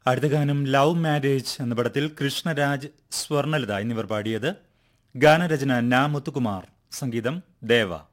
അടുത്ത ഗാനം love marriage എന്ന പടത്തിൽ കൃഷ്ണരാജ്, സ്വർണലത എന്നിവർ പാടിയത്. ഗാനരചന നാ മുത്തുകുമാർ, സംഗീതം ദേവ.